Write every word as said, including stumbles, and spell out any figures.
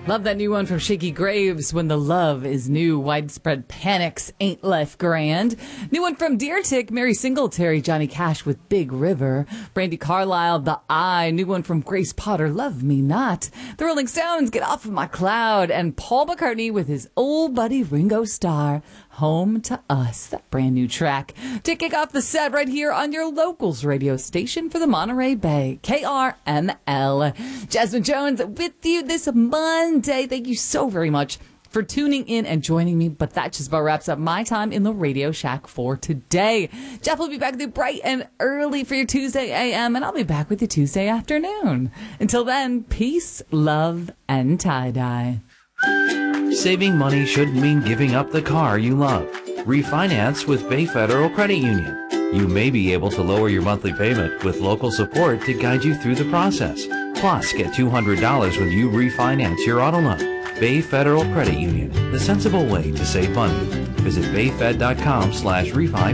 Love that new one from Shaky Graves, When the Love is New. Widespread Panics, Ain't Life Grand. New one from Deer Tick, Mary Singletary, Johnny Cash with Big River. Brandy Carlisle, The Eye. New one from Grace Potter, Love Me Not. The Rolling Stones, Get Off of My Cloud. And Paul McCartney with his old buddy Ringo Starr, Home to Us. That brand new track to kick off the set right here on your locals radio station for the Monterey Bay, K R M L. Jasmine Jones with you this Monday. Thank you so very much for tuning in and joining me. But that just about wraps up my time in the Radio Shack for today. Jeff will be back with you bright and early for your Tuesday A M, and I'll be back with you Tuesday afternoon. Until then, peace, love, and tie-dye. Saving money shouldn't mean giving up the car you love. Refinance with Bay Federal Credit Union. You may be able to lower your monthly payment with local support to guide you through the process. Plus, get two hundred dollars when you refinance your auto loan. Bay Federal Credit Union, the sensible way to save money. Visit bayfed.com slash refi